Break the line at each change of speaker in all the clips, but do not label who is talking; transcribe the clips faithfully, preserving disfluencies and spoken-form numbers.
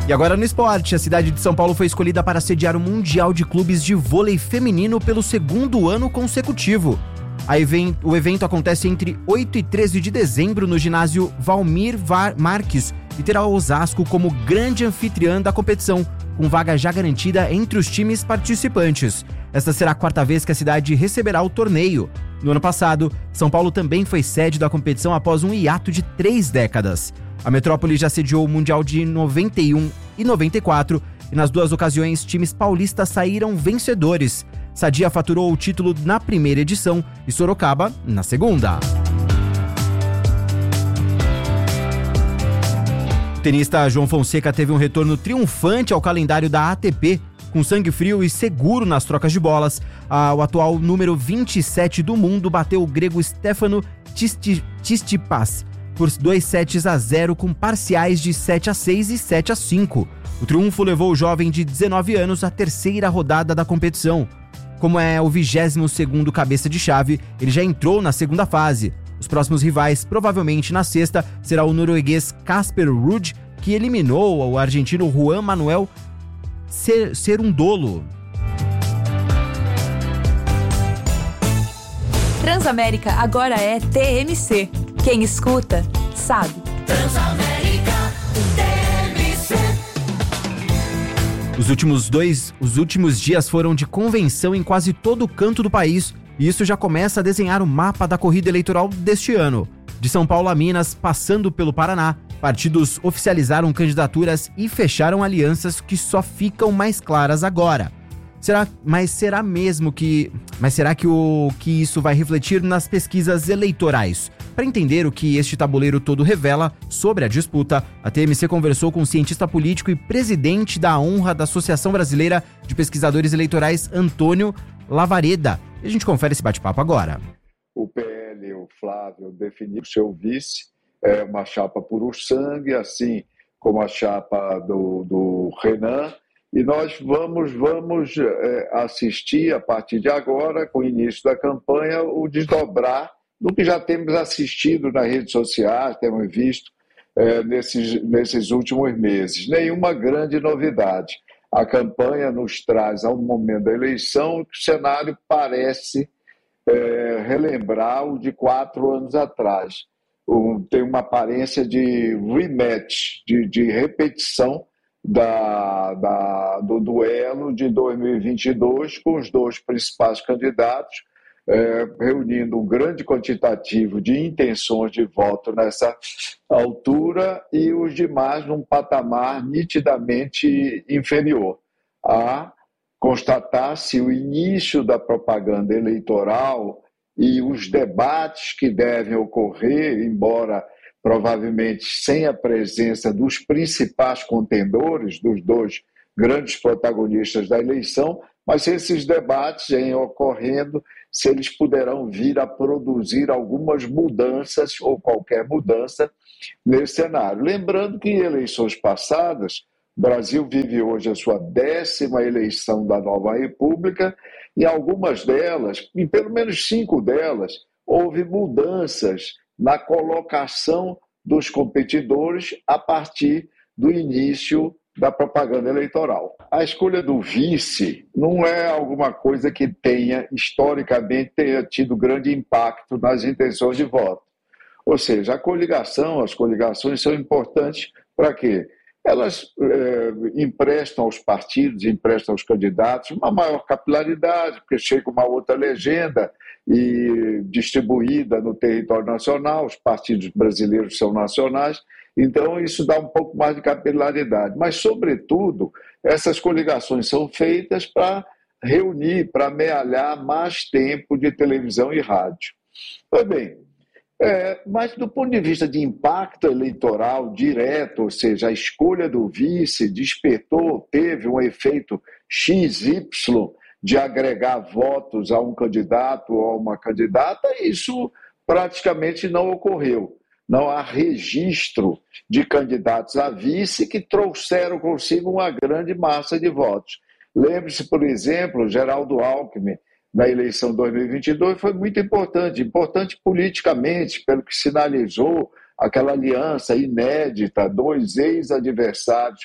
E agora no esporte, a cidade de São Paulo foi escolhida para sediar o Mundial de Clubes de Vôlei Feminino pelo segundo ano consecutivo. A even- o evento acontece entre oito e treze de dezembro no ginásio Valmir Var- Marques e terá Osasco como grande anfitriã da competição, com vaga já garantida entre os times participantes. Esta será a quarta vez que a cidade receberá o torneio. No ano passado, São Paulo também foi sede da competição após um hiato de três décadas. A metrópole já sediou o Mundial de noventa e um e noventa e quatro e nas duas ocasiões times paulistas saíram vencedores. Sadia faturou o título na primeira edição e Sorocaba na segunda. O tenista João Fonseca teve um retorno triunfante ao calendário da A T P. Com sangue frio e seguro nas trocas de bolas, o atual número vinte e sete do mundo bateu o grego Stefano Tsitsipas por dois sets a zero com parciais de sete a seis e sete a cinco. O triunfo levou o jovem de dezenove anos à terceira rodada da competição. Como é o vigésimo segundo cabeça de chave, ele já entrou na segunda fase. Os próximos rivais, provavelmente na sexta, será o norueguês Casper Ruud, que eliminou o argentino Juan Manuel Cerundolo.
Transamérica agora é T M C. Quem escuta, sabe.
Transamérica T M C.
Os últimos dois, os últimos dias foram de convenção em quase todo o canto do país, e isso já começa a desenhar o mapa da corrida eleitoral deste ano. De São Paulo a Minas, passando pelo Paraná, partidos oficializaram candidaturas e fecharam alianças que só ficam mais claras agora. Será, mas será mesmo que, mas será que o que isso vai refletir nas pesquisas eleitorais? Para entender o que este tabuleiro todo revela sobre a disputa, a T M C conversou com o cientista político e presidente da honra da Associação Brasileira de Pesquisadores Eleitorais, Antônio Lavareda. E a gente confere esse bate-papo agora.
O P L, o Flávio, definiu o seu vice, é uma chapa puro sangue, assim como a chapa do, do Renan, e nós vamos, vamos é, assistir, a partir de agora, com o início da campanha, o desdobrar do que já temos assistido nas redes sociais, temos visto é, nesses, nesses últimos meses. Nenhuma grande novidade. A campanha nos traz, ao momento da eleição, que o cenário parece é, relembrar o de quatro anos atrás. Um, tem uma aparência de rematch, de, de repetição da, da, do duelo de dois mil e vinte e dois com os dois principais candidatos, é, reunindo um grande quantitativo de intenções de voto nessa altura e os demais num patamar nitidamente inferior. A constatar-se o início da propaganda eleitoral e os debates que devem ocorrer, embora provavelmente sem a presença dos principais contendores, dos dois grandes protagonistas da eleição, mas se esses debates em ocorrendo, se eles poderão vir a produzir algumas mudanças ou qualquer mudança nesse cenário. Lembrando que em eleições passadas, o Brasil vive hoje a sua décima eleição da nova república, e algumas delas, em pelo menos cinco delas, houve mudanças na colocação dos competidores a partir do início da propaganda eleitoral. A escolha do vice não é alguma coisa que tenha, historicamente, tenha tido grande impacto nas intenções de voto. Ou seja, a coligação, as coligações são importantes para quê? Elas é, emprestam aos partidos, emprestam aos candidatos uma maior capilaridade, porque chega uma outra legenda e distribuída no território nacional, os partidos brasileiros são nacionais, então isso dá um pouco mais de capilaridade. Mas, sobretudo, essas coligações são feitas para reunir, para amealhar mais tempo de televisão e rádio. Pois bem, É, mas do ponto de vista de impacto eleitoral direto, ou seja, a escolha do vice despertou, teve um efeito X Y de agregar votos a um candidato ou a uma candidata, isso praticamente não ocorreu. Não há registro de candidatos a vice que trouxeram consigo uma grande massa de votos. Lembre-se, por exemplo, Geraldo Alckmin, na eleição de dois mil e vinte e dois, foi muito importante, importante politicamente, pelo que sinalizou aquela aliança inédita, dois ex-adversários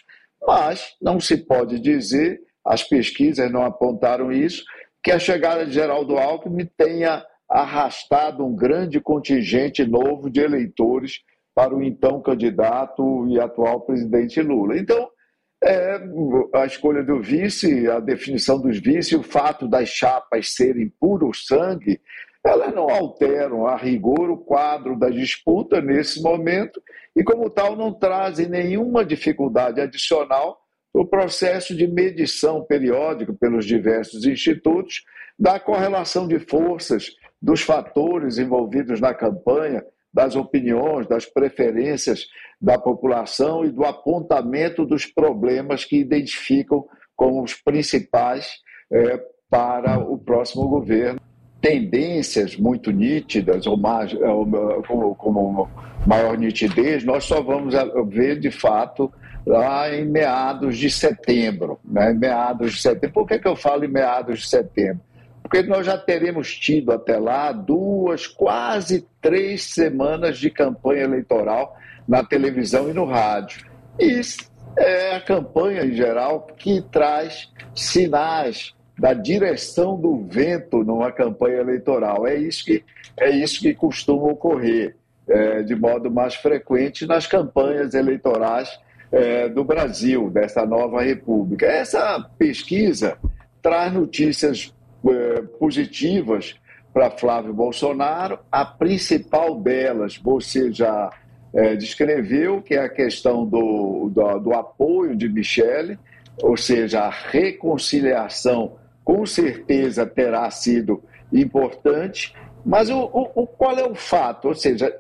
Mas não se pode dizer, as pesquisas não apontaram isso, que a chegada de Geraldo Alckmin tenha arrastado um grande contingente novo de eleitores para o então candidato e atual presidente Lula. Então, é, a escolha do vice, a definição dos vice, o fato das chapas serem puro sangue, elas não alteram a rigor o quadro da disputa nesse momento e, como tal, não trazem nenhuma dificuldade adicional para o processo de medição periódico pelos diversos institutos da correlação de forças, dos fatores envolvidos na campanha, das opiniões, das preferências da população e do apontamento dos problemas que identificam como os principais é, para o próximo governo. Tendências muito nítidas, ou mais, como, como maior nitidez, nós só vamos ver, de fato, lá em meados de setembro. Né? Em meados de setembro. Por que, que eu falo em meados de setembro? Porque nós já teremos tido até lá duas, quase três semanas de campanha eleitoral na televisão e no rádio. E é a campanha, em geral, que traz sinais da direção do vento numa campanha eleitoral. É isso que, é isso que costuma ocorrer é, de modo mais frequente nas campanhas eleitorais é, do Brasil, dessa nova república. Essa pesquisa traz notícias é, positivas para Flávio Bolsonaro. A principal delas você já é, descreveu, que é a questão do, do, do apoio de Michele, ou seja, a reconciliação com certeza terá sido importante, mas o, o, o, qual é o fato? Ou seja,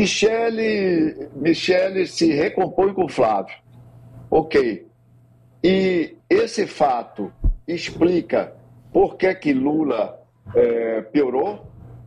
Michele, Michele se recompõe com Flávio. Ok. E esse fato explica por que que Lula é, piorou?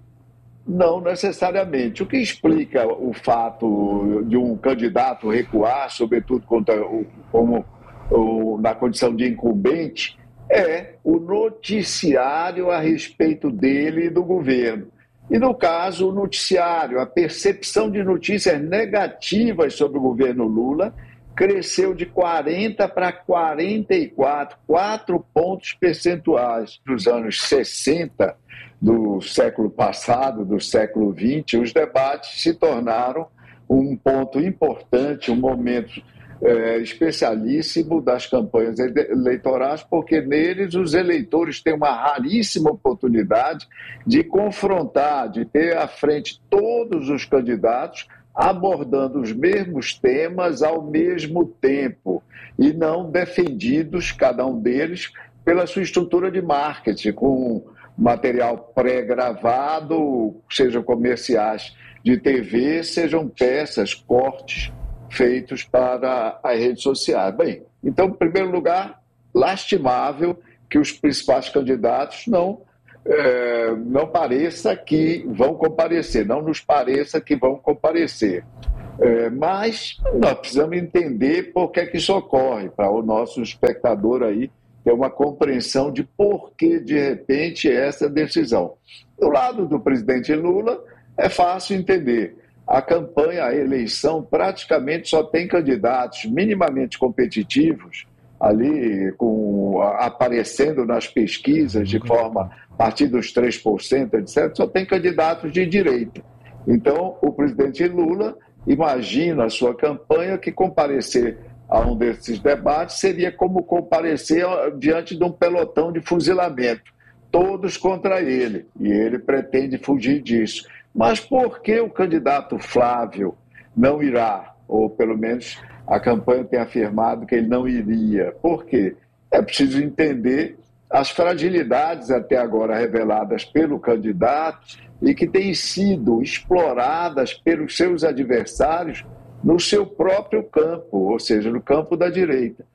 Não necessariamente. O que explica o fato de um candidato recuar, sobretudo contra o, como o, na condição de incumbente, é o noticiário a respeito dele e do governo. E, no caso, o noticiário, a percepção de notícias negativas sobre o governo Lula cresceu de quarenta para quarenta e quatro, quatro pontos percentuais. Nos anos sessenta do século passado, do século vinte, os debates se tornaram um ponto importante, um momento É, especialíssimo das campanhas eleitorais, porque neles os eleitores têm uma raríssima oportunidade de confrontar, de ter à frente todos os candidatos abordando os mesmos temas ao mesmo tempo e não defendidos, cada um deles, pela sua estrutura de marketing, com material pré-gravado, sejam comerciais de T V, sejam peças, cortes feitos para as redes sociais. Bem, então, em primeiro lugar, lastimável que os principais candidatos não, é, não pareça que vão comparecer, não nos pareça que vão comparecer. É, mas nós precisamos entender por que, que isso ocorre, para o nosso espectador aí ter uma compreensão de por que, de repente, essa decisão. Do lado do presidente Lula, é fácil entender. A campanha, a eleição, praticamente só tem candidatos minimamente competitivos, ali com, aparecendo nas pesquisas de forma a partir dos três por cento, etcétera, só tem candidatos de direita. Então, o presidente Lula imagina a sua campanha que comparecer a um desses debates seria como comparecer diante de um pelotão de fuzilamento, todos contra ele, e ele pretende fugir disso. Mas por que o candidato Flávio não irá? Ou pelo menos a campanha tem afirmado que ele não iria. Por quê? É preciso entender as fragilidades até agora reveladas pelo candidato e que têm sido exploradas pelos seus adversários no seu próprio campo, ou seja, no campo da direita.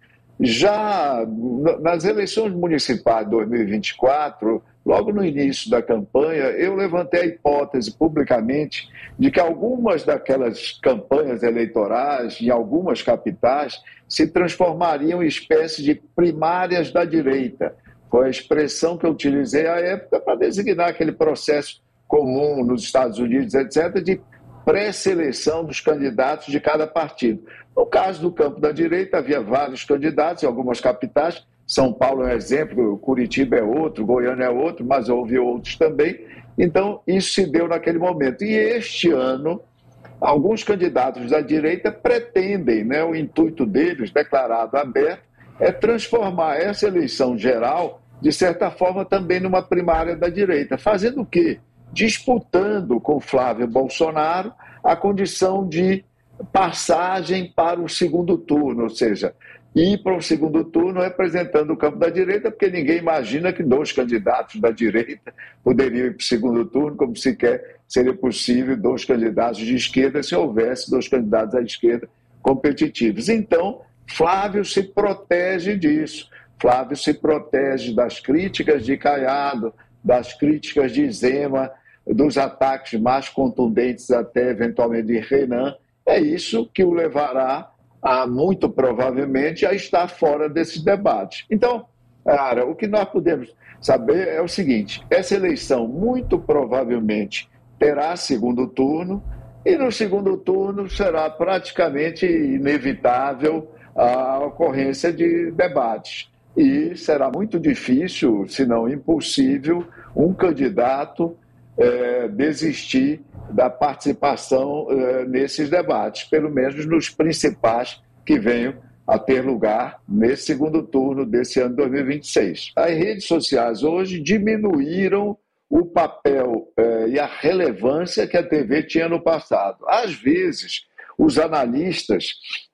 Já nas eleições municipais de dois mil e vinte e quatro, logo no início da campanha, eu levantei a hipótese publicamente de que algumas daquelas campanhas eleitorais, em algumas capitais, se transformariam em espécie de primárias da direita. Foi a expressão que eu utilizei à época para designar aquele processo comum nos Estados Unidos, etcétera, de pré-seleção dos candidatos de cada partido. No caso do campo da direita, havia vários candidatos em algumas capitais. São Paulo é um exemplo, Curitiba é outro, Goiânia é outro, mas houve outros também. Então, isso se deu naquele momento. E este ano, alguns candidatos da direita pretendem, né, o intuito deles, declarado aberto, é transformar essa eleição geral, de certa forma, também numa primária da direita. Fazendo o quê? Disputando com Flávio Bolsonaro a condição de passagem para o segundo turno, ou seja, ir para o segundo turno representando o campo da direita, porque ninguém imagina que dois candidatos da direita poderiam ir para o segundo turno, como sequer seria possível dois candidatos de esquerda se houvesse dois candidatos à esquerda competitivos. Então, Flávio se protege disso. Flávio se protege das críticas de Caiado, das críticas de Zema, dos ataques mais contundentes até, eventualmente, de Renan. É isso que o levará a, muito provavelmente, a estar fora desses debates. Então, cara, o que nós podemos saber é o seguinte: essa eleição muito provavelmente terá segundo turno, e no segundo turno será praticamente inevitável a ocorrência de debates. E será muito difícil, se não impossível, um candidato é, desistir da participação uh, nesses debates, pelo menos nos principais que venham a ter lugar nesse segundo turno desse ano dois mil e vinte e seis. As redes sociais hoje diminuíram o papel uh, e a relevância que a T V tinha no passado. Às vezes, os analistas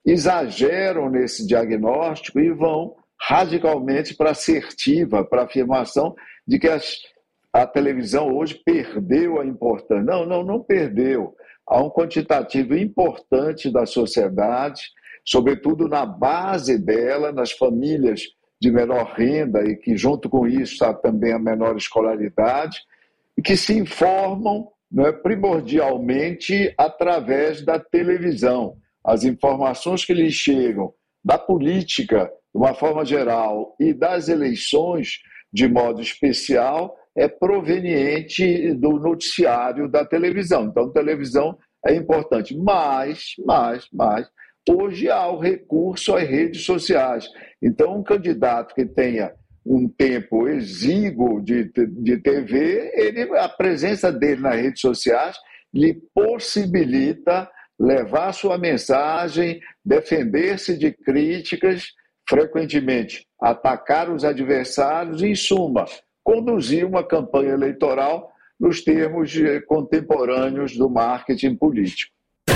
exageram nesse diagnóstico e vão radicalmente para a assertiva, para a afirmação de que as a televisão hoje perdeu a importância. Não, não, não perdeu. Há um quantitativo importante da sociedade, sobretudo na base dela, nas famílias de menor renda e que junto com isso está também a menor escolaridade, e que se informam, né, primordialmente através da televisão. As informações que lhes chegam da política, de uma forma geral, e das eleições, de modo especial, é proveniente do noticiário da televisão. Então, televisão é importante. Mas, mas, mas, hoje há o recurso às redes sociais. Então, um candidato que tenha um tempo exíguo de, de T V, ele, a presença dele nas redes sociais lhe possibilita levar sua mensagem, defender-se de críticas, frequentemente atacar os adversários e, em suma, conduzir uma campanha eleitoral nos termos contemporâneos do marketing político.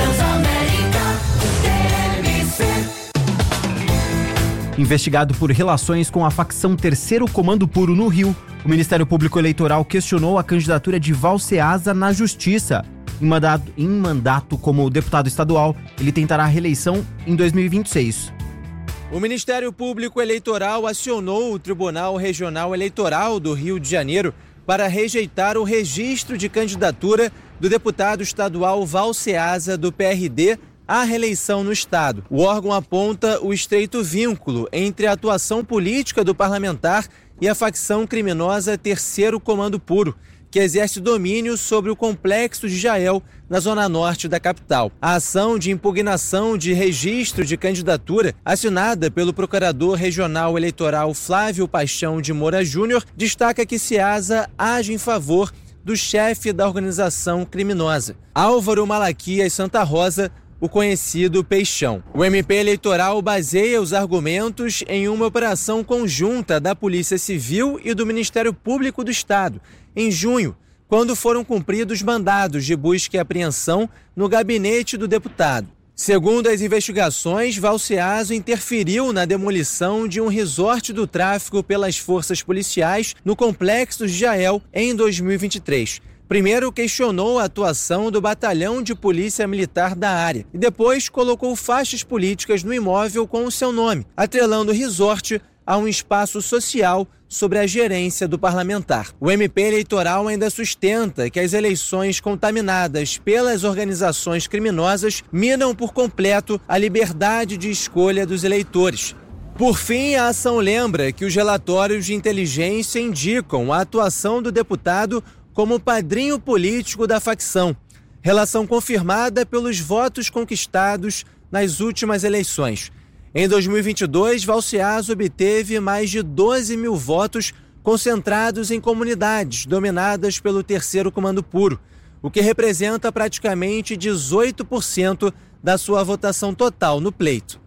Investigado por relações com a facção Terceiro Comando Puro no Rio, o Ministério Público Eleitoral questionou a candidatura de Valceasa na Justiça. Em mandato, em mandato como deputado estadual, ele tentará a reeleição em dois mil e vinte e seis.
O Ministério Público Eleitoral acionou o Tribunal Regional Eleitoral do Rio de Janeiro para rejeitar o registro de candidatura do deputado estadual Valceasa, do P R D, à reeleição no estado. O órgão aponta o estreito vínculo entre a atuação política do parlamentar e a facção criminosa Terceiro Comando Puro, que exerce domínio sobre o complexo de Jael, na zona norte da capital. A ação de impugnação de registro de candidatura, assinada pelo Procurador Regional Eleitoral Flávio Paixão de Moura Júnior, destaca que Ceasa age em favor do chefe da organização criminosa, Álvaro Malaquias Santa Rosa, o conhecido Peixão. O M P eleitoral baseia os argumentos em uma operação conjunta da Polícia Civil e do Ministério Público do Estado, em junho, quando foram cumpridos mandados de busca e apreensão no gabinete do deputado. Segundo as investigações, Valceasa interferiu na demolição de um resort do tráfico pelas forças policiais no complexo de Jael em dois mil e vinte e três. Primeiro questionou a atuação do batalhão de polícia militar da área e depois colocou faixas políticas no imóvel com o seu nome, atrelando o resort a um espaço social sobre a gerência do parlamentar. O M P eleitoral ainda sustenta que as eleições contaminadas pelas organizações criminosas minam por completo a liberdade de escolha dos eleitores. Por fim, a ação lembra que os relatórios de inteligência indicam a atuação do deputado como padrinho político da facção. relação confirmada pelos votos conquistados nas últimas eleições. Em dois mil e vinte e dois, Valceasa obteve mais de doze mil votos concentrados em comunidades dominadas pelo Terceiro Comando Puro, o que representa praticamente dezoito por cento da sua votação total no pleito.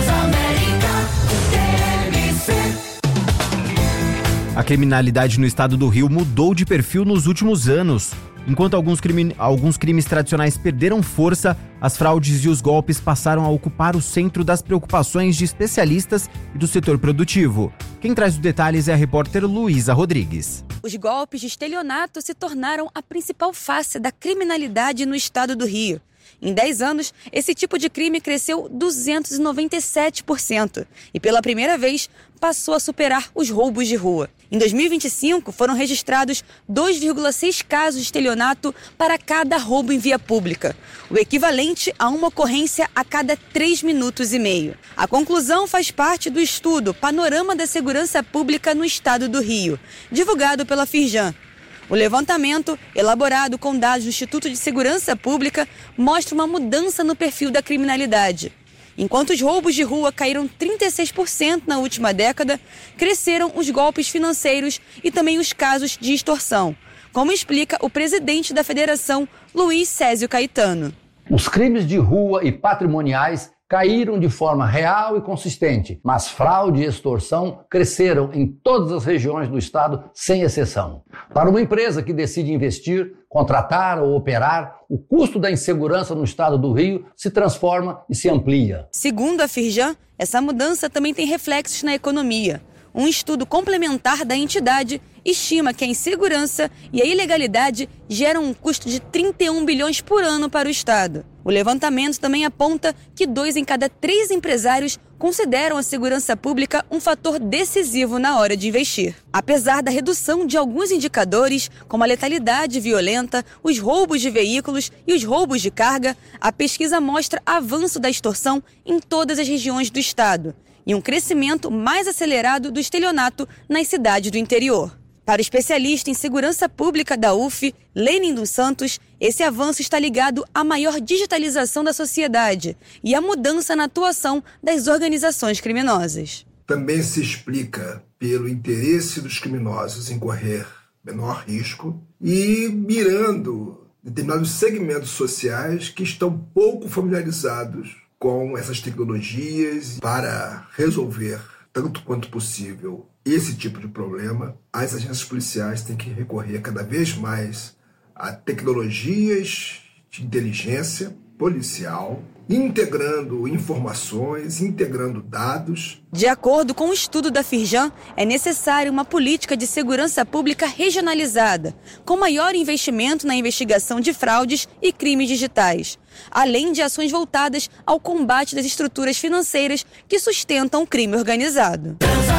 A criminalidade no estado do Rio mudou de perfil nos últimos anos. Enquanto alguns, crime, alguns crimes tradicionais perderam força, as fraudes e os golpes passaram a ocupar o centro das preocupações de especialistas e do setor produtivo. Quem traz os detalhes é a repórter Luísa Rodrigues.
Os golpes de estelionato se tornaram a principal face da criminalidade no estado do Rio. Em dez anos, esse tipo de crime cresceu duzentos e noventa e sete por cento e, pela primeira vez, passou a superar os roubos de rua. Em dois mil e vinte e cinco, foram registrados dois vírgula seis casos de estelionato para cada roubo em via pública, o equivalente a uma ocorrência a cada três minutos e meio. A conclusão faz parte do estudo Panorama da Segurança Pública no Estado do Rio, divulgado pela Firjan. O levantamento, elaborado com dados do Instituto de Segurança Pública, mostra uma mudança no perfil da criminalidade. Enquanto os roubos de rua caíram trinta e seis por cento na última década, cresceram os golpes financeiros e também os casos de extorsão, como explica o presidente da federação, Luiz Césio Caetano.
Os crimes de rua e patrimoniais caíram de forma real e consistente, mas fraude e extorsão cresceram em todas as regiões do estado, sem exceção. Para uma empresa que decide investir, contratar ou operar, o custo da insegurança no estado do Rio se transforma e se amplia.
Segundo a Firjan, essa mudança também tem reflexos na economia. Um estudo complementar da entidade estima que a insegurança e a ilegalidade geram um custo de trinta e um bilhões por ano para o Estado. O levantamento também aponta que dois em cada três empresários consideram a segurança pública um fator decisivo na hora de investir. Apesar da redução de alguns indicadores, como a letalidade violenta, os roubos de veículos e os roubos de carga, a pesquisa mostra avanço da extorsão em todas as regiões do Estado e um crescimento mais acelerado do estelionato nas cidades do interior. Para o especialista em segurança pública da U F, Lênin dos Santos, esse avanço está ligado à maior digitalização da sociedade e à mudança na atuação das organizações criminosas.
Também se explica pelo interesse dos criminosos em correr menor risco e mirando determinados segmentos sociais que estão pouco familiarizados com essas tecnologias. Para resolver, tanto quanto possível, esse tipo de problema, as agências policiais têm que recorrer cada vez mais a tecnologias de inteligência policial, integrando informações, integrando dados.
De acordo com o estudo da Firjan, é necessária uma política de segurança pública regionalizada, com maior investimento na investigação de fraudes e crimes digitais, além de ações voltadas ao combate das estruturas financeiras que sustentam o crime organizado.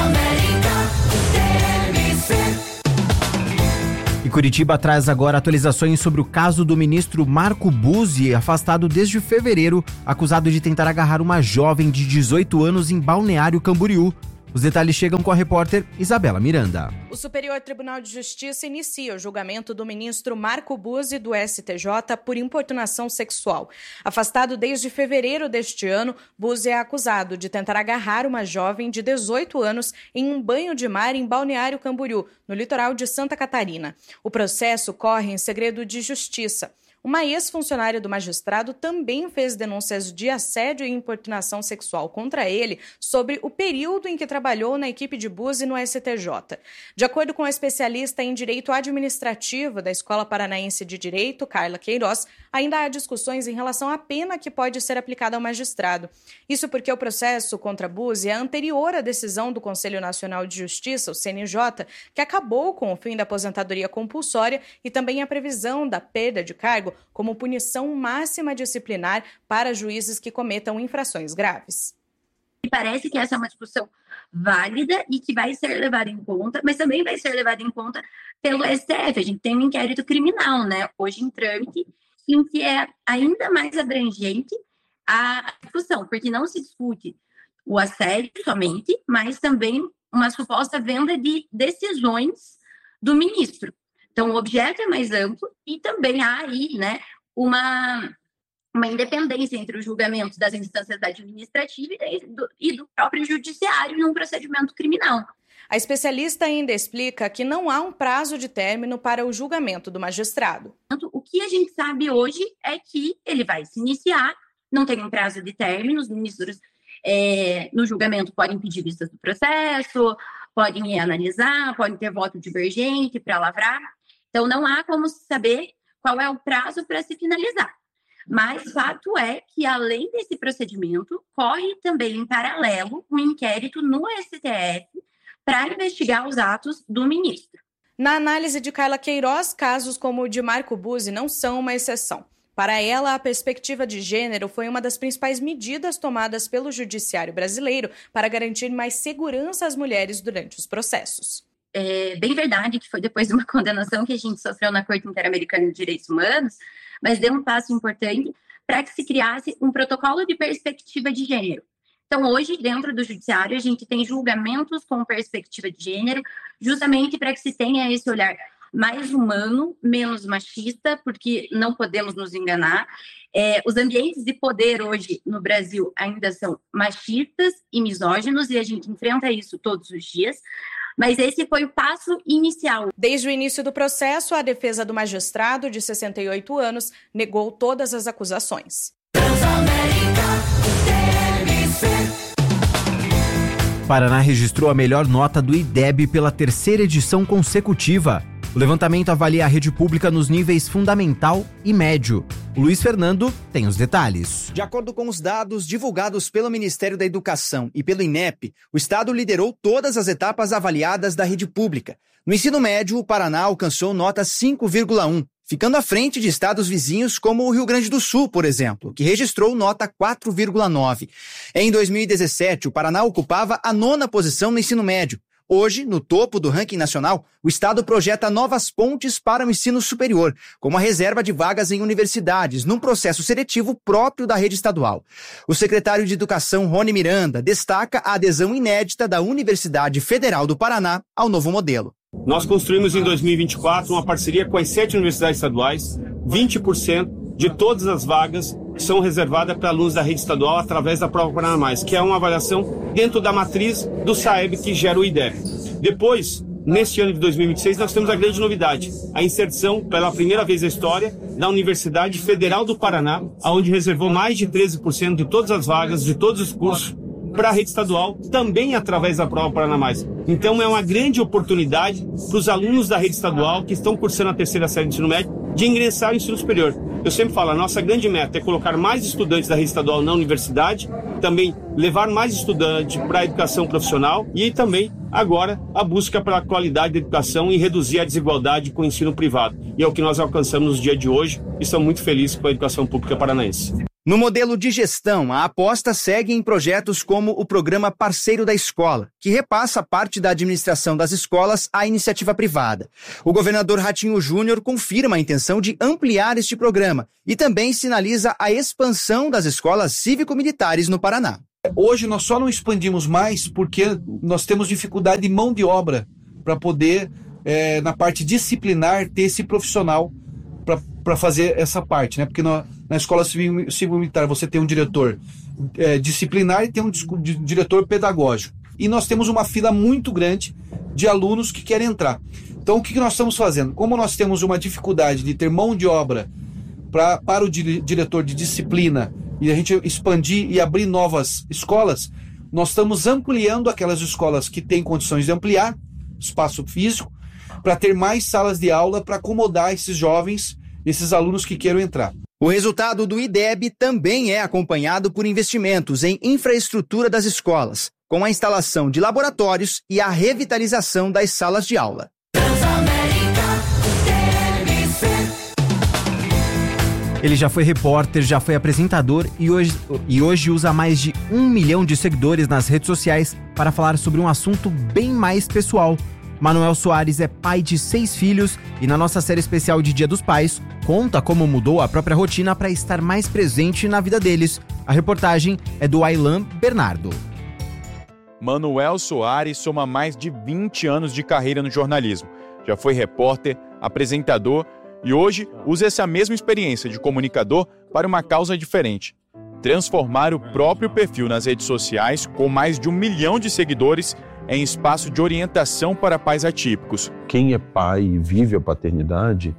E Curitiba traz agora atualizações sobre o caso do ministro Marco Buzzi, afastado desde fevereiro, acusado de tentar agarrar uma jovem de dezoito anos em Balneário Camboriú. Os detalhes chegam com a repórter Isabela Miranda.
O Superior Tribunal de Justiça inicia o julgamento do ministro Marco Buzzi, do S T J, por importunação sexual. Afastado desde fevereiro deste ano, Buzzi é acusado de tentar agarrar uma jovem de dezoito anos em um banho de mar em Balneário Camboriú, no litoral de Santa Catarina. O processo corre em segredo de justiça. Uma ex-funcionária do magistrado também fez denúncias de assédio e importunação sexual contra ele sobre o período em que trabalhou na equipe de Buzzi no S T J. De acordo com a especialista em Direito Administrativo da Escola Paranaense de Direito, Carla Queiroz, ainda há discussões em relação à pena que pode ser aplicada ao magistrado. Isso porque o processo contra Buzzi é anterior à decisão do Conselho Nacional de Justiça, o C N J, que acabou com o fim da aposentadoria compulsória e também a previsão da perda de cargo como punição máxima disciplinar para juízes que cometam infrações graves.
Parece que essa é uma discussão válida e que vai ser levada em conta, mas também vai ser levada em conta pelo S T F. A gente tem um inquérito criminal, né, hoje em trâmite, em que é ainda mais abrangente a discussão, porque não se discute o assédio somente, mas também uma suposta venda de decisões do ministro. Então, o objeto é mais amplo e também há aí, né, uma, uma independência entre os julgamentos das instâncias administrativas e do, e do próprio judiciário num procedimento criminal.
A especialista ainda explica que não há um prazo de término para o julgamento do magistrado.
O que a gente sabe hoje é que ele vai se iniciar, não tem um prazo de término, os ministros é, no julgamento podem pedir vistas do processo, podem analisar, podem ter voto divergente para lavrar. Então, não há como saber qual é o prazo para se finalizar. Mas fato é que, além desse procedimento, corre também em paralelo um inquérito no S T F para investigar os atos do ministro.
Na análise de Carla Queiroz, casos como o de Marco Buzzi não são uma exceção. Para ela, a perspectiva de gênero foi uma das principais medidas tomadas pelo judiciário brasileiro para garantir mais segurança às mulheres durante os processos.
É bem verdade que foi depois de uma condenação que a gente sofreu na Corte Interamericana de Direitos Humanos, mas deu um passo importante para que se criasse um protocolo de perspectiva de gênero. Então, hoje, dentro do judiciário, a gente tem julgamentos com perspectiva de gênero, justamente para que se tenha esse olhar mais humano, menos machista, porque não podemos nos enganar. É, os ambientes de poder hoje no Brasil ainda são machistas e misóginos, e a gente enfrenta isso todos os dias. Mas esse foi o passo inicial.
Desde o início do processo, a defesa do magistrado, de sessenta e oito anos, negou todas as acusações.
Paraná registrou a melhor nota do I D E B pela terceira edição consecutiva. O levantamento avalia a rede pública nos níveis fundamental e médio. O Luiz Fernando tem os detalhes.
De acordo com os dados divulgados pelo Ministério da Educação e pelo INEP, o estado liderou todas as etapas avaliadas da rede pública. No ensino médio, o Paraná alcançou nota cinco vírgula um, ficando à frente de estados vizinhos como o Rio Grande do Sul, por exemplo, que registrou nota quatro vírgula nove. Em dois mil e dezessete, o Paraná ocupava a nona posição no ensino médio. Hoje, no topo do ranking nacional, o estado projeta novas pontes para o ensino superior, como a reserva de vagas em universidades, num processo seletivo próprio da rede estadual. O secretário de Educação, Rony Miranda, destaca a adesão inédita da Universidade Federal do Paraná ao novo modelo.
Nós construímos em dois mil e vinte e quatro uma parceria com as sete universidades estaduais. vinte por cento de todas as vagas são reservadas para alunos da rede estadual através da Prova Paraná Mais, que é uma avaliação dentro da matriz do SAEB que gera o I D E B. Depois, neste ano de dois mil e vinte e seis, nós temos a grande novidade, a inserção, pela primeira vez na história, da Universidade Federal do Paraná, onde reservou mais de treze por cento de todas as vagas, de todos os cursos, para a rede estadual, também através da Prova Paraná Mais. Então é uma grande oportunidade para os alunos da rede estadual que estão cursando a terceira série do ensino médio de ingressar no ensino superior. Eu sempre falo, a nossa grande meta é colocar mais estudantes da rede estadual na universidade, também levar mais estudantes para a educação profissional e também, agora, a busca pela qualidade da educação e reduzir a desigualdade com o ensino privado. E é o que nós alcançamos nos dias de hoje e estamos muito felizes com a educação pública paranaense.
No modelo de gestão, a aposta segue em projetos como o programa Parceiro da Escola, que repassa parte da administração das escolas à iniciativa privada. O governador Ratinho Júnior confirma a intenção de ampliar este programa e também sinaliza a expansão das escolas cívico-militares no Paraná.
Hoje nós só não expandimos mais porque nós temos dificuldade de mão de obra para poder, é, na parte disciplinar, ter esse profissional para fazer essa parte, né? Porque na, na escola civil, civil militar você tem um diretor é, disciplinar e tem um di, diretor pedagógico. E nós temos uma fila muito grande de alunos que querem entrar. Então o que, que nós estamos fazendo? Como nós temos uma dificuldade de ter mão de obra pra, para o di, diretor de disciplina e a gente expandir e abrir novas escolas, nós estamos ampliando aquelas escolas que têm condições de ampliar espaço físico para ter mais salas de aula para acomodar esses jovens, esses alunos que queiram entrar.
O resultado do I D E B também é acompanhado por investimentos em infraestrutura das escolas, com a instalação de laboratórios e a revitalização das salas de aula.
Ele já foi repórter, já foi apresentador e hoje, e hoje usa mais de um milhão de seguidores nas redes sociais para falar sobre um assunto bem mais pessoal. Manuel Soares é pai de seis filhos e na nossa série especial de Dia dos Pais, conta como mudou a própria rotina para estar mais presente na vida deles. A reportagem é do Aylan Bernardo.
Manuel Soares soma mais de vinte anos de carreira no jornalismo. Já foi repórter, apresentador e hoje usa essa mesma experiência de comunicador para uma causa diferente: transformar o próprio perfil nas redes sociais, com mais de um milhão de seguidores, em espaço de orientação para pais atípicos.
Quem é pai e vive a paternidade,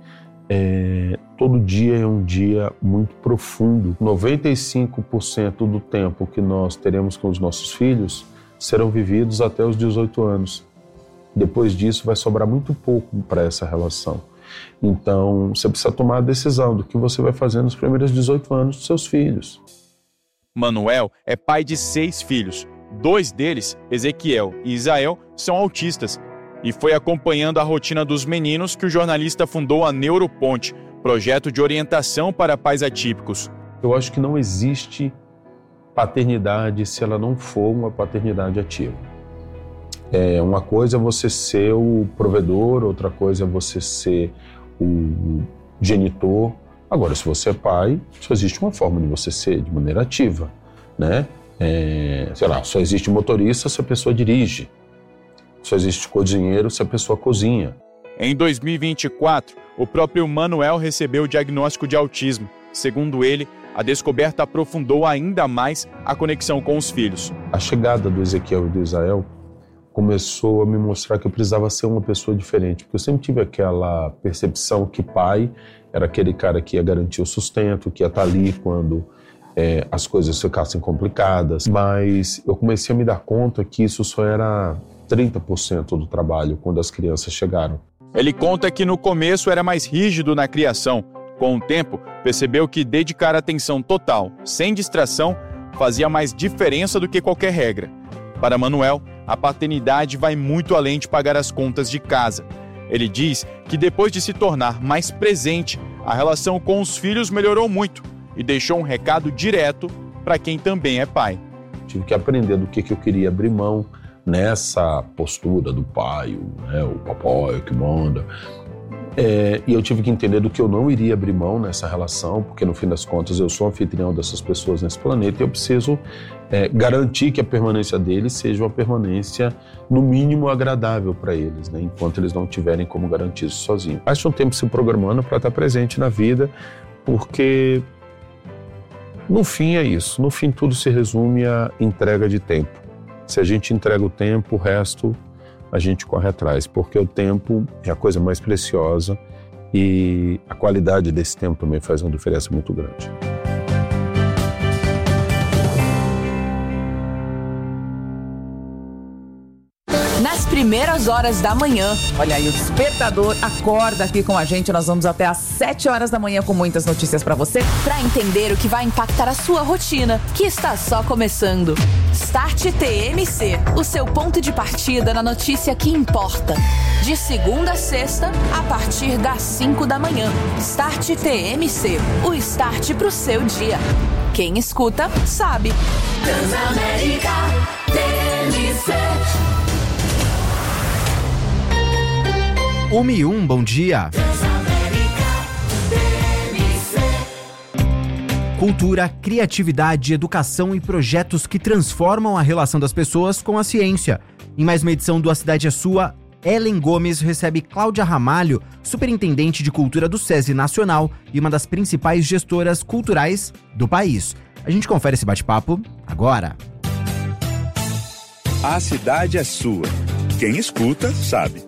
é, todo dia é um dia muito profundo. noventa e cinco por cento do tempo que nós teremos com os nossos filhos serão vividos até os dezoito anos. Depois disso vai sobrar muito pouco para essa relação. Então você precisa tomar a decisão do que você vai fazer nos primeiros dezoito anos dos seus filhos.
Manuel é pai de seis filhos. Dois deles, Ezequiel e Isael, são autistas. E foi acompanhando a rotina dos meninos que o jornalista fundou a Neuroponte, projeto de orientação para pais atípicos.
Eu acho que não existe paternidade se ela não for uma paternidade ativa. É, uma coisa é você ser o provedor, outra coisa é você ser o genitor. Agora, se você é pai, só existe uma forma de você ser de maneira ativa, né? É, sei lá, só existe motorista se a pessoa dirige. Só existe cozinheiro se a pessoa cozinha.
Em dois mil e vinte e quatro, o próprio Manuel recebeu o diagnóstico de autismo. Segundo ele, a descoberta aprofundou ainda mais a conexão com os filhos.
A chegada do Ezequiel e do Isael começou a me mostrar que eu precisava ser uma pessoa diferente, porque eu sempre tive aquela percepção que pai era aquele cara que ia garantir o sustento, que ia estar ali quando é, as coisas ficassem complicadas, mas eu comecei a me dar conta que isso só era trinta por cento do trabalho quando as crianças chegaram.
Ele conta que no começo era mais rígido na criação. Com o tempo, percebeu que dedicar atenção total, sem distração, fazia mais diferença do que qualquer regra. Para Manuel, a paternidade vai muito além de pagar as contas de casa. Ele diz que depois de se tornar mais presente, a relação com os filhos melhorou muito e deixou um recado direto para quem também é pai.
Tive que aprender do que, que eu queria abrir mão nessa postura do pai, né, o papai que manda. É, e eu tive que entender do que eu não iria abrir mão nessa relação, porque no fim das contas eu sou anfitrião dessas pessoas nesse planeta e eu preciso é, garantir que a permanência deles seja uma permanência no mínimo agradável para eles, né, enquanto eles não tiverem como garantir isso sozinhos. Acho um tempo se programando para estar presente na vida, porque no fim é isso, no fim tudo se resume à entrega de tempo. Se a gente entrega o tempo, o resto a gente corre atrás, porque o tempo é a coisa mais preciosa e a qualidade desse tempo também faz uma diferença muito grande.
Nas primeiras horas da manhã. Olha aí, o despertador acorda aqui com a gente. Nós vamos até às sete horas da manhã com muitas notícias pra você, pra entender o que vai impactar a sua rotina, que está só começando. Start T M C, o seu ponto de partida na notícia que importa. De segunda a sexta, a partir das cinco da manhã. Start T M C, o start pro seu dia. Quem escuta, sabe.
Transamérica T M C.
uma e um, bom dia. Cultura, criatividade, educação e projetos que transformam a relação das pessoas com a ciência. Em mais uma edição do A Cidade é Sua, Ellen Gomes recebe Cláudia Ramalho, superintendente de cultura do SESI Nacional e uma das principais gestoras culturais do país. A gente confere esse bate-papo agora.
A Cidade é Sua. Quem escuta, sabe.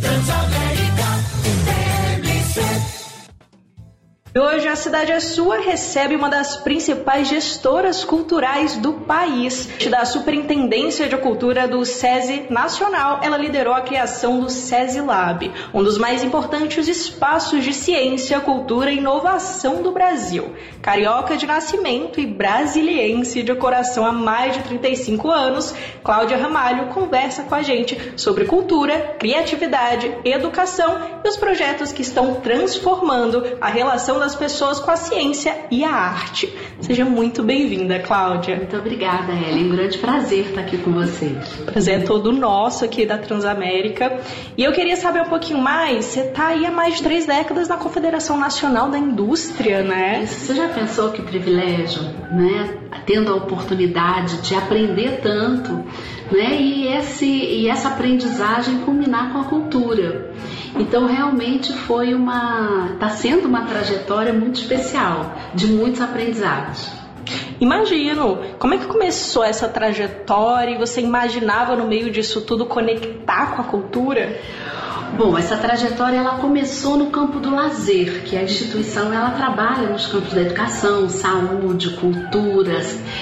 Hoje a Cidade é Sua recebe uma das principais gestoras culturais do país. Da Superintendência de Cultura do SESI Nacional, ela liderou a criação do SESI Lab, um dos mais importantes espaços de ciência, cultura e inovação do Brasil. Carioca de nascimento e brasiliense de coração há mais de trinta e cinco anos, Cláudia Ramalho conversa com a gente sobre cultura, criatividade, educação e os projetos que estão transformando a relação das pessoas com a ciência e a arte. Seja muito bem-vinda, Cláudia.
Muito obrigada, Ellen. Um grande prazer estar aqui com vocês.
Prazer é todo nosso aqui da Transamérica. E eu queria saber um pouquinho mais, você está aí há mais de três décadas na Confederação Nacional da Indústria, né?
Você já pensou que privilégio, né? Tendo a oportunidade de aprender tanto, né? E, esse, e essa aprendizagem combinar com a cultura. Então realmente foi uma, está sendo uma trajetória muito especial, de muitos aprendizados.
Imagino. Como é que começou essa trajetória e você imaginava no meio disso tudo conectar com a cultura?
Bom, essa trajetória ela começou no campo do lazer, que a instituição ela trabalha nos campos da educação, saúde, cultura,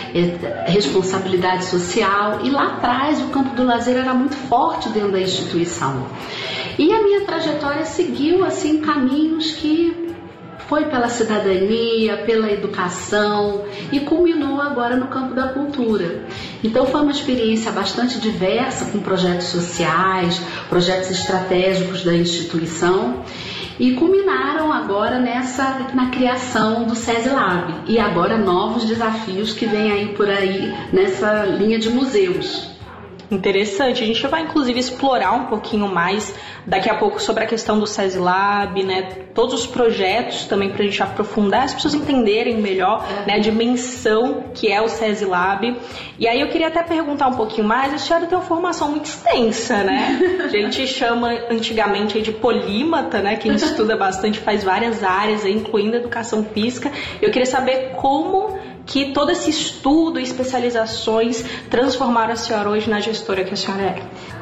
responsabilidade social, e lá atrás o campo do lazer era muito forte dentro da instituição. E a minha trajetória seguiu assim caminhos que foi pela cidadania, pela educação e culminou agora no campo da cultura. Então foi uma experiência bastante diversa, com projetos sociais, projetos estratégicos da instituição, e culminaram agora nessa, na criação do SESI Lab, e agora novos desafios que vêm aí por aí nessa linha de museus.
Interessante, a gente vai inclusive explorar um pouquinho mais daqui a pouco sobre a questão do SESI Lab, né? Todos os projetos também para a gente aprofundar, as pessoas entenderem melhor, né, a dimensão que é o SESI Lab. E aí eu queria até perguntar um pouquinho mais, a senhora tem uma formação muito extensa, né? A gente chama antigamente de polímata, né? Quem estuda bastante, faz várias áreas, incluindo educação física. Eu queria saber como que todo esse estudo e especializações transformaram a senhora hoje na gestora que a senhora é.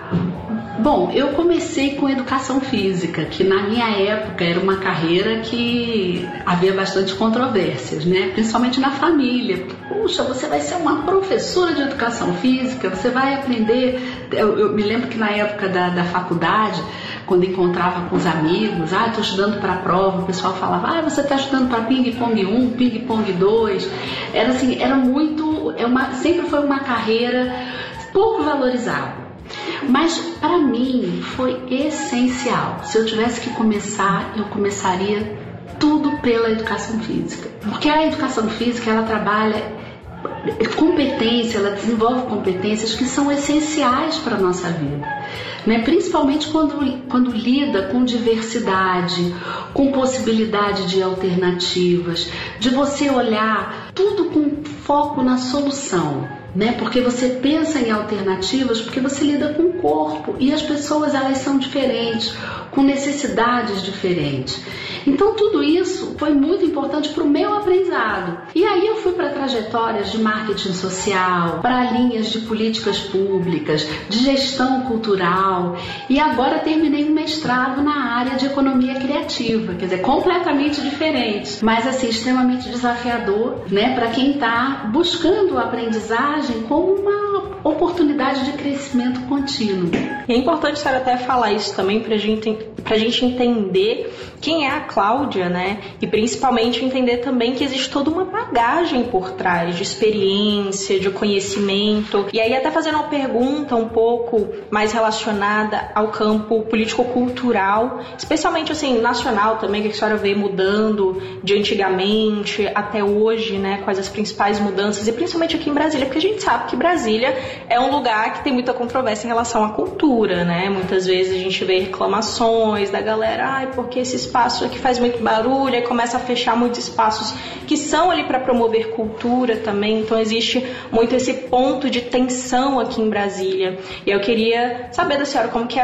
Bom, eu comecei com educação física, que na minha época era uma carreira que havia bastante controvérsias, né? Principalmente na família. Puxa, você vai ser uma professora de educação física, você vai aprender... Eu, eu me lembro que na época da, da faculdade, quando encontrava com os amigos, ah, estou estudando para a prova, o pessoal falava, ah, você está estudando para ping-pong um, ping-pong dois. Era assim, era muito... É uma, sempre foi uma carreira pouco valorizada. Mas para mim foi essencial. Se eu tivesse que começar, eu começaria tudo pela educação física. Porque a educação física, ela trabalha competência, ela desenvolve competências que são essenciais para a nossa vida, né? Principalmente quando, quando lida com diversidade, com possibilidade de alternativas, de você olhar tudo com foco na solução, né? Porque você pensa em alternativas, porque você lida com o corpo e as pessoas, elas são diferentes, com necessidades diferentes. Então tudo isso foi muito importante para o meu aprendizado. E aí eu fui para trajetórias de marketing social, para linhas de políticas públicas, de gestão cultural, e agora terminei um mestrado na área de economia criativa, quer dizer, completamente diferente, mas assim extremamente desafiador, né, para quem está buscando a aprendizagem como uma oportunidade de crescimento contínuo.
E é importante a senhora até falar isso também para gente, a gente entender quem é a Cláudia, né? E principalmente entender também que existe toda uma bagagem por trás de experiência, de conhecimento. E aí até fazendo uma pergunta um pouco mais relacionada ao campo político-cultural, especialmente assim, nacional também, que a senhora vê mudando de antigamente até hoje, né? Quais as principais mudanças, e principalmente aqui em Brasília, porque a gente sabe que Brasília é um lugar que tem muita controvérsia em relação à cultura, né? Muitas vezes a gente vê reclamações da galera, ai, porque esse espaço aqui faz muito barulho, aí começa a fechar muitos espaços que são ali para promover cultura também, então existe muito esse ponto de tensão aqui em Brasília. E eu queria saber da senhora como que é